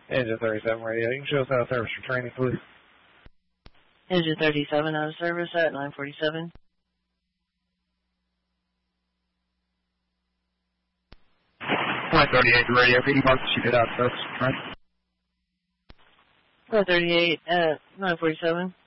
Engine 37 radio. You can show us out of service for training, please. Engine 37 out of service at 947. 538 radio. Can you mark the out of service for training? 538 at 947.